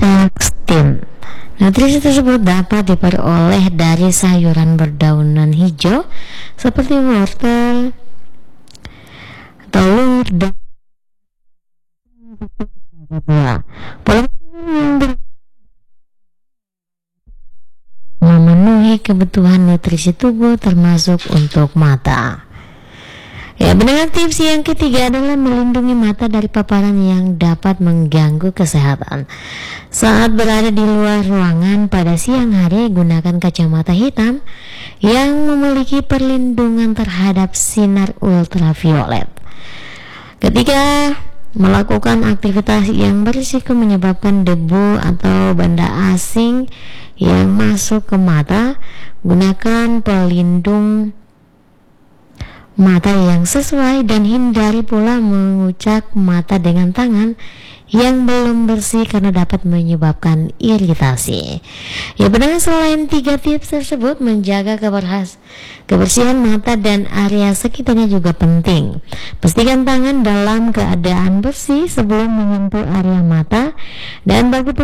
Zeaxanthin. Nutrisi tersebut dapat diperoleh dari sayuran berdaunan hijau seperti wortel, telur, dan buah. Pola yang memenuhi kebutuhan nutrisi tubuh termasuk untuk mata. Ya, benar. Tips yang ketiga adalah melindungi mata dari paparan yang dapat mengganggu kesehatan. Saat berada di luar ruangan pada siang hari, gunakan kacamata hitam yang memiliki perlindungan terhadap sinar ultraviolet. Ketika melakukan aktivitas yang berisiko menyebabkan debu atau benda asing yang masuk ke mata, gunakan pelindung mata yang sesuai dan hindari pula mengucak mata dengan tangan yang belum bersih karena dapat menyebabkan iritasi. Ya, benar, selain 3 tips tersebut, menjaga kebersihan mata dan area sekitarnya juga penting. Pastikan tangan dalam keadaan bersih sebelum menyentuh area mata dan bagi